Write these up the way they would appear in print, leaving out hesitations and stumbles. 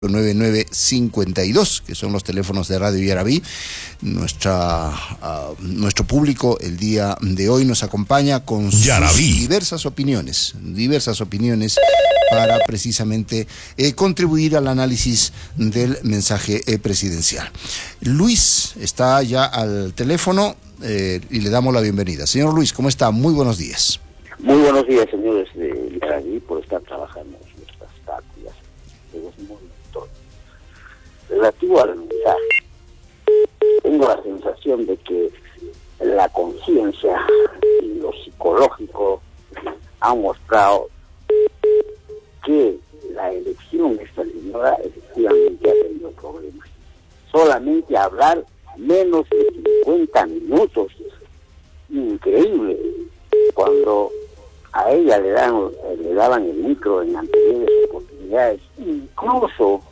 9952, que son los teléfonos de Radio Yaraví. Nuestro público el día de hoy nos acompaña con sus diversas opiniones para precisamente contribuir al análisis del mensaje presidencial. Luis está ya al teléfono y le damos la bienvenida. Señor Luis, ¿cómo está? Muy buenos días. Muy buenos días, señores de Yaraví, por estar trabajando en nuestras cápsulas. Relativo al mensaje, tengo la sensación de que la conciencia y lo psicológico han mostrado que la elección de esta señora efectivamente ha tenido problemas. Solamente hablar menos de 50 minutos, increíble, cuando a ella le daban el micro en anteriores oportunidades, incluso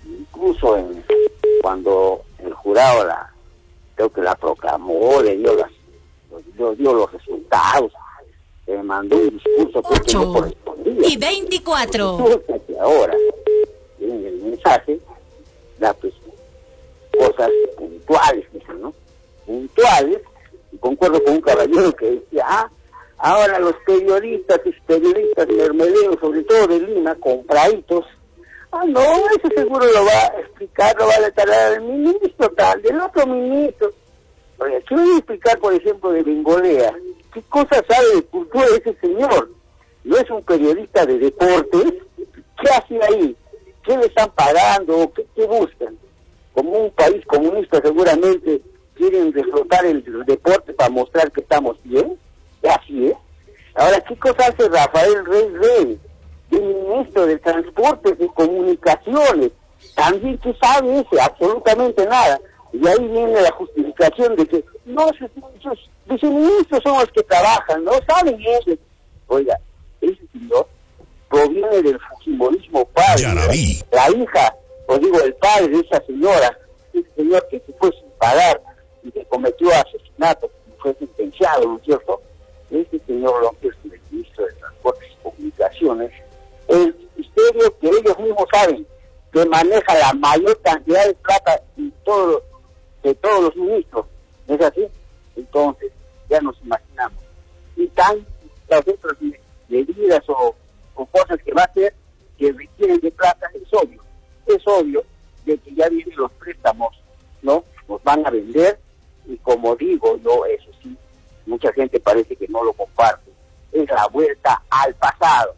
cuando el jurado creo que la proclamó, le dio los resultados, le mandó un discurso que no correspondía. Y 24. Que ahora, en el mensaje, da pues cosas puntuales, ¿no? Puntuales, y concuerdo con un caballero que decía, ahora los periodistas mermeleros, sobre todo de Lima, compraditos, no, eso seguro lo va a explicar, lo va a detallar el ministro tal, del otro ministro. Oye, ¿qué voy a explicar, por ejemplo, de Bengolea? ¿Qué cosa sabe de cultura ese señor? ¿No es un periodista de deportes? ¿Qué hace ahí? ¿Qué le están pagando? ¿Qué buscan? Como un país comunista seguramente quieren reflotar el deporte para mostrar que estamos bien. Así es. Ahora, ¿qué cosa hace Rafael Rey, el ministro de Transportes y Comunicaciones? También, ¿qué sabe ese? Absolutamente nada. Y ahí viene la justificación de que no, sus viceministros son los que trabajan, no saben eso. Oiga, ese señor proviene del fujimorismo padre. La hija, o digo, el padre de esa señora, ese señor que se fue sin pagar y que cometió asesinato, fue sentenciado, ¿no es cierto? Este señor López, el ministro de Transportes y Comunicaciones, el ministerio que ellos mismos saben que maneja la mayor cantidad de plata de todos los ministros, ¿no es así? Entonces, ya nos imaginamos. Y las otras medidas o cosas que va a hacer que requieren de plata, es obvio de que ya vienen los préstamos, ¿no? Nos van a vender, y como digo yo, eso sí, mucha gente parece que no lo comparte, es la vuelta al pasado.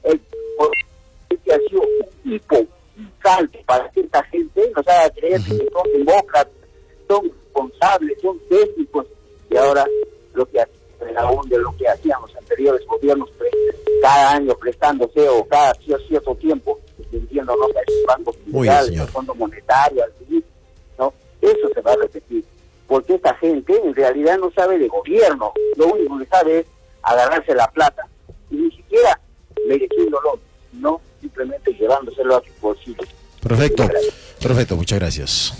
Que ha sido un tipo, un caldo para que esta gente nos haga creer que son demócratas, son responsables, son técnicos, y ahora lo que hacían los anteriores gobiernos, cada año prestándose o cada cierto tiempo vendiéndonos a esos bancos mundiales, al Fondo Monetario, al FMI, ¿no? Eso se va a repetir, porque esta gente en realidad no sabe de gobierno, lo único que sabe es agarrarse la plata, y ni siquiera mereciéndolo, no simplemente llevándoselo a su bolsillo. Perfecto, muchas gracias.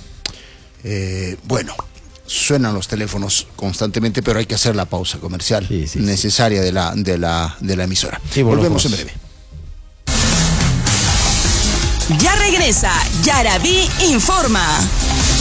Bueno, suenan los teléfonos constantemente, pero hay que hacer la pausa comercial necesaria de la emisora. Volvemos en breve. Ya regresa Yaraví Informa.